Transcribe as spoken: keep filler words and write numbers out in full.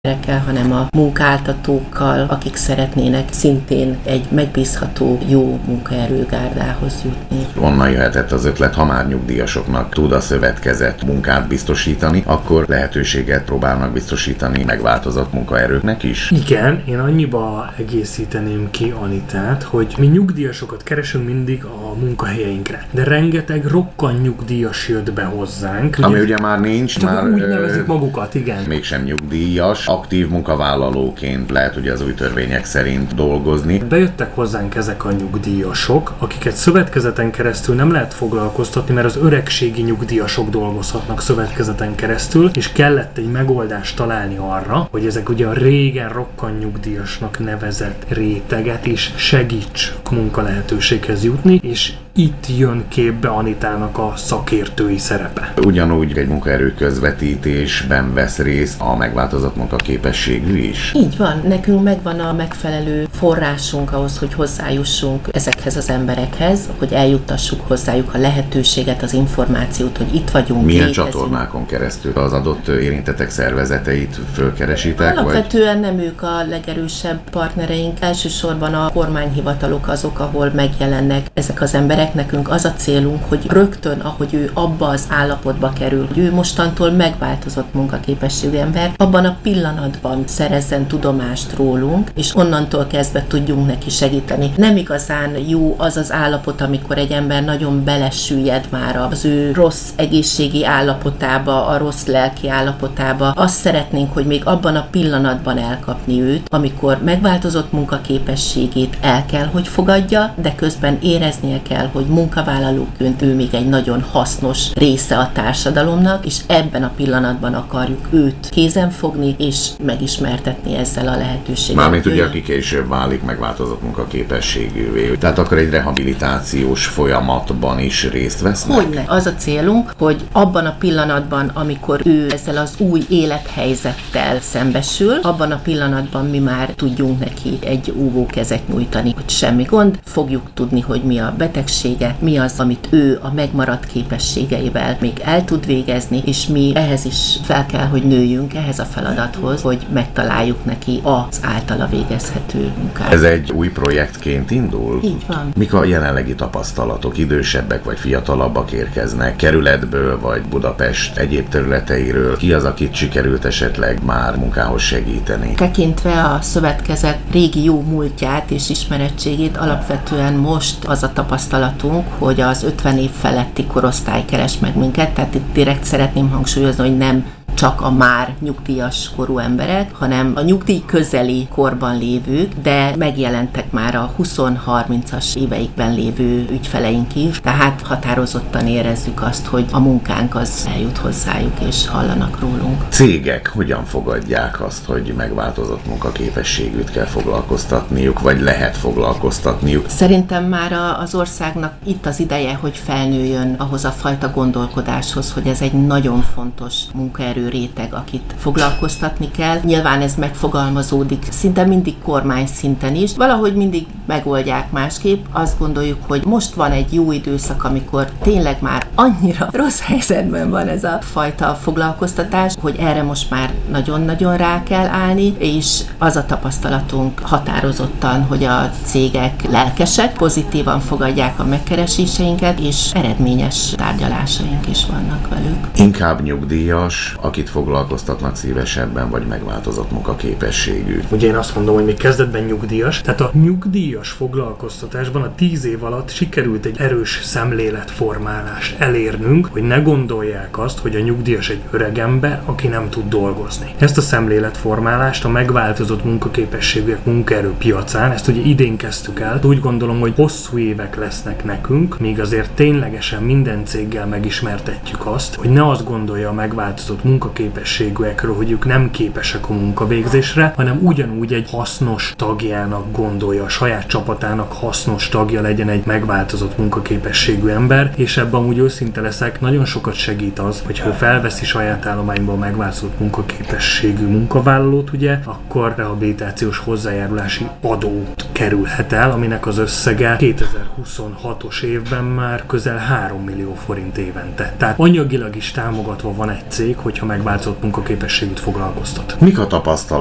emberekkel, hanem a munkáltatókkal, akik szeretnének szintén egy megbízható, jó munkaerőgárdához jutni. Onnan jöhetett az ötlet, ha már nyugdíjasoknak tud a szövetkezet munkát biztosítani, akkor lehetőséget próbálnak biztosítani megváltozott munkaerőknek is? Igen, én annyiba egészíteném ki Anitát, hogy mi nyugdíjasokat keresünk mindig a munkahelyeinkre, de rengeteg rokkan nyugdíjas jött be hozzánk. Ami ugye, ugye már nincs, csak már úgy nevezik magukat, igen. Mégsem nyugdíjas, aktív munkavállalóként lehet ugye az új törvények szerint dolgozni. Bejöttek hozzánk ezek a nyugdíjasok, akiket szövetkezeten keresztül nem lehet foglalkoztatni, mert az öregségi nyugdíjasok dolgozhatnak szövetkezeten keresztül, és kellett egy megoldást találni arra, hogy ezek ugye a régen rokkan nyugdíjasnak nevezett réteget is segíts munkalehetőséghez jutni, és itt jön képbe Anitának a szakértői szerepe. Ugyanúgy egy munkaerő közvetítésben vesz részt a megváltozott munkaképességű is? Így van. Nekünk megvan a megfelelő forrásunk ahhoz, hogy hozzájussunk ezekhez az emberekhez, hogy eljuttassuk hozzájuk a lehetőséget, az információt, hogy itt vagyunk. Milyen létezünk. Csatornákon keresztül az adott érintettek szervezeteit fölkeresitek? Alapvetően vagy? Nem ők a legerősebb partnereink. Elsősorban a kormányhivatalok azok, ahol megjelennek ezek az emberek. Nekünk az a célunk, hogy rögtön, ahogy ő abba az állapotba kerül, hogy ő mostantól megváltozott munkaképességű ember, abban a pillanatban szerezzen tudomást rólunk, és onnantól kezdve tudjunk neki segíteni. Nem igazán jó az az állapot, amikor egy ember nagyon belesüllyed már az ő rossz egészségi állapotába, a rossz lelki állapotába. Azt szeretnénk, hogy még abban a pillanatban elkapni őt, amikor megváltozott munkaképességét el kell, hogy fogadja, de közben éreznie kell, hogy munkavállalóként ő még egy nagyon hasznos része a társadalomnak, és ebben a pillanatban akarjuk őt kézen fogni, és megismertetni ezzel a lehetőséget. Mármint ugye, aki később válik megváltozott munkaképességűvé. Tehát akkor egy rehabilitációs folyamatban is részt vesznek? Hogyne. Az a célunk, hogy abban a pillanatban, amikor ő ezzel az új élethelyzettel szembesül, abban a pillanatban mi már tudjunk neki egy óvókezet nyújtani, hogy semmi gond, fogjuk tudni, hogy mi a betegsége, mi az, amit ő a megmaradt képességeivel még el tud végezni, és mi ehhez is fel kell, hogy nőjünk, ehhez a feladathoz, hogy megtaláljuk neki az általa végezhető munkát. Ez egy új projektként indul? Így van. Mik a jelenlegi tapasztalatok? Idősebbek vagy fiatalabbak érkeznek kerületből, vagy Budapest egyéb területeiről? Ki az, akit sikerült esetleg már munkához segíteni? Tekintve a szövetkezet régi jó múltját és ismerettségét, alapvetően most az a tapasztalatunk, hogy az ötven év feletti korosztály keres meg minket, tehát itt direkt szeretném hangsúlyozni, hogy nem csak a már nyugdíjas korú emberek, hanem a nyugdíj közeli korban lévők, de megjelentek már a húsz-harmincas éveikben lévő ügyfeleink is, tehát határozottan érezzük azt, hogy a munkánk az eljut hozzájuk, és hallanak rólunk. Cégek hogyan fogadják azt, hogy megváltozott munkaképességűt kell foglalkoztatniuk, vagy lehet foglalkoztatniuk? Szerintem már az országnak itt az ideje, hogy felnőjön ahhoz a fajta gondolkodáshoz, hogy ez egy nagyon fontos munkaerő réteg, akit foglalkoztatni kell. Nyilván ez megfogalmazódik szinte mindig kormány szinten is. Valahogy mindig megoldják másképp. Azt gondoljuk, hogy most van egy jó időszak, amikor tényleg már annyira rossz helyzetben van ez a fajta foglalkoztatás, hogy erre most már nagyon-nagyon rá kell állni, és az a tapasztalatunk határozottan, hogy a cégek lelkesek, pozitívan fogadják a megkereséseinket, és eredményes tárgyalásaink is vannak velük. Inkább nyugdíjas, akit foglalkoztatnak szívesebben, vagy megváltozott munkaképességű. Ugye én azt mondom, hogy még kezdetben nyugdíjas, tehát a nyugdíjas foglalkoztatásban a tíz év alatt sikerült egy erős szemléletformálást elérnünk, hogy ne gondolják azt, hogy a nyugdíjas egy öreg ember, aki nem tud dolgozni. Ezt a szemléletformálást a megváltozott munkaképességűek munkaerőpiacán, ezt ugye idén kezdtük el, úgy gondolom, hogy hosszú évek lesznek nekünk, míg azért ténylegesen minden céggel megismertetjük azt, hogy ne azt gondolja a megváltozott munkaképességűekről, hogy ők nem képesek a munkavégzésre, hanem ugyanúgy egy hasznos tagjának gondolja, a saját csapatának hasznos tagja legyen egy megváltozott munkaképességű ember, és ebben amúgy őszinte leszek, nagyon sokat segít az, hogyha ő felveszi saját állományba a megváltozott munkaképességű munkavállalót, ugye, akkor rehabilitációs hozzájárulási adót kerülhet el, aminek az összege kétezer-húsz huszonhatos évben már közel három millió forint évente. Tehát anyagilag is támogatva van egy cég, hogyha megváltozott munkaképességűt foglalkoztat. Mik a tapasztalatok